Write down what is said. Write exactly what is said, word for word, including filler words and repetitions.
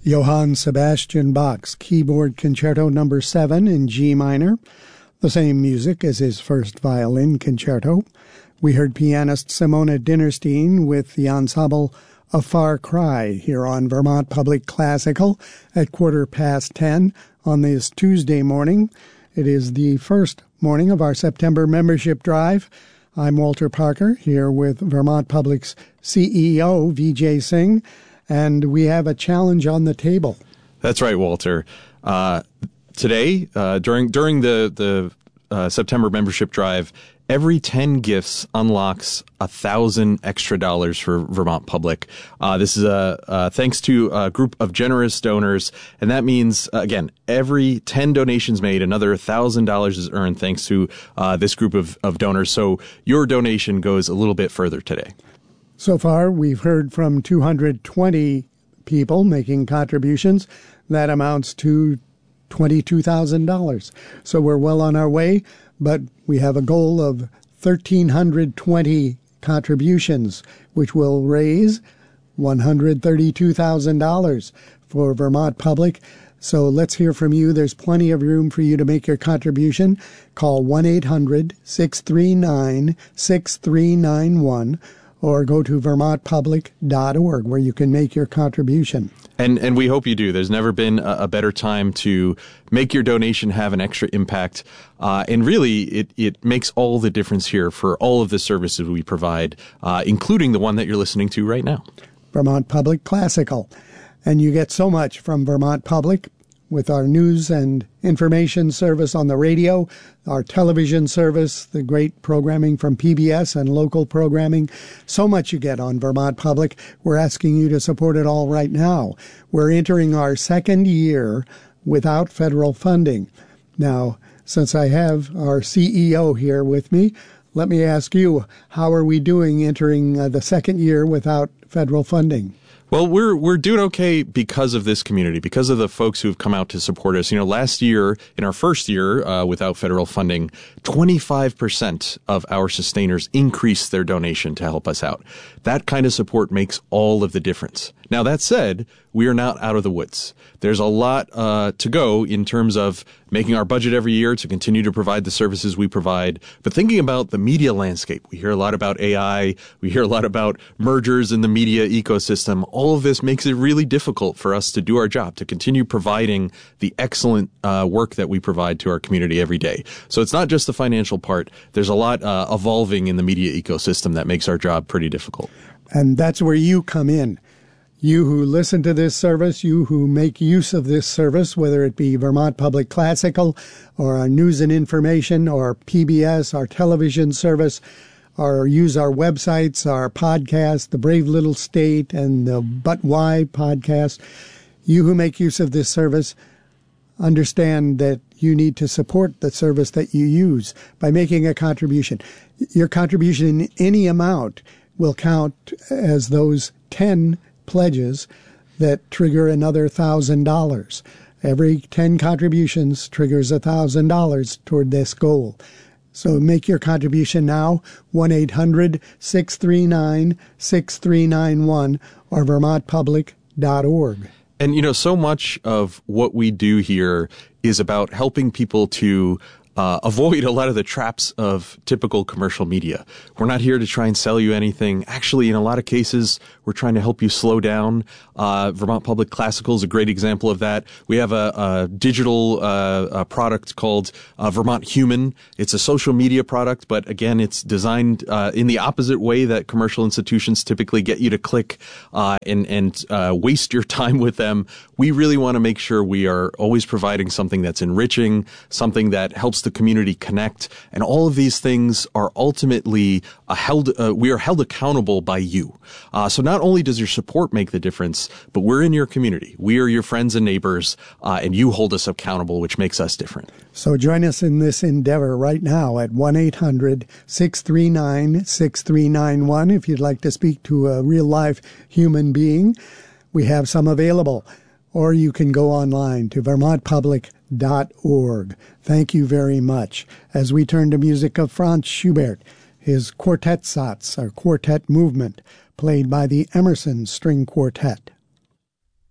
Johann Sebastian Bach's Keyboard Concerto number seven in G minor, the same music as his first violin concerto. We heard pianist Simona Dinnerstein with the ensemble A Far Cry here on Vermont Public Classical at quarter past ten on this Tuesday morning. It is the first morning of our September membership drive. I'm Walter Parker here with Vermont Public's C E O, Vijay Singh, and we have a challenge on the table. That's right, Walter. Uh, today, uh, during during the, the uh, September membership drive, every ten gifts unlocks a thousand extra dollars for Vermont Public. Uh, this is a uh, thanks to a group of generous donors, and that means uh, again, every ten donations made, another thousand dollars is earned thanks to uh, this group of, of donors. So your donation goes a little bit further today. So far, we've heard from two hundred twenty people making contributions. That amounts to twenty-two thousand dollars. So we're well on our way, but we have a goal of one thousand three hundred twenty contributions, which will raise one hundred thirty-two thousand dollars for Vermont Public. So let's hear from you. There's plenty of room for you to make your contribution. Call one eight hundred, six three nine, six three nine one or go to vermont public dot org where you can make your contribution. And and we hope you do. There's never been a, a better time to make your donation have an extra impact. Uh, and really, it, it makes all the difference here for all of the services we provide, uh, including the one that you're listening to right now. Vermont Public Classical. And you get so much from Vermont Public with our news and information service on the radio, our television service, the great programming from P B S and local programming. So much you get on Vermont Public. We're asking you to support it all right now. We're entering our second year without federal funding. Now, since I have our C E O here with me, let me ask you, how are we doing entering uh, the second year without federal funding? Well, we're we're doing okay because of this community, because of the folks who have come out to support us. You know, last year, in our first year uh, without federal funding, twenty-five percent of our sustainers increased their donation to help us out. That kind of support makes all of the difference. Now, that said, we are not out of the woods. There's a lot uh, to go in terms of making our budget every year to continue to provide the services we provide. But thinking about the media landscape, we hear a lot about A I. We hear a lot about mergers in the media ecosystem. All of this makes it really difficult for us to do our job, to continue providing the excellent uh, work that we provide to our community every day. So it's not just the financial part. There's a lot uh, evolving in the media ecosystem that makes our job pretty difficult. And that's where you come in. You who listen to this service, you who make use of this service, whether it be Vermont Public Classical or our news and information or P B S, our television service, or use our websites, our podcast, The Brave Little State and the But Why podcast, you who make use of this service, understand that you need to support the service that you use by making a contribution. Your contribution in any amount will count as those ten pledges that trigger another one thousand dollars. Every ten contributions triggers one thousand dollars toward this goal. So make your contribution now, one eight hundred, six three nine, six three nine one or vermont public dot org. And, you know, so much of what we do here is about helping people to Uh, avoid a lot of the traps of typical commercial media. We're not here to try and sell you anything. Actually, in a lot of cases, we're trying to help you slow down. Uh, Vermont Public Classical is a great example of that. We have a, a digital uh, a product called uh, Vermont Human. It's a social media product, but again, it's designed uh, in the opposite way that commercial institutions typically get you to click uh, and, and uh, waste your time with them. We really want to make sure we are always providing something that's enriching, something that helps the community connect, and all of these things are ultimately uh, held. Uh, we are held accountable by you. Uh, so not only does your support make the difference, but we're in your community. We are your friends and neighbors, uh, and you hold us accountable, which makes us different. So join us in this endeavor right now at one eight hundred, six three nine, six three nine one if you'd like to speak to a real life human being. We have some available. Or you can go online to vermont public dot org. Thank you very much. As we turn to music of Franz Schubert, his Quartet Satz, or quartet movement, played by the Emerson String Quartet.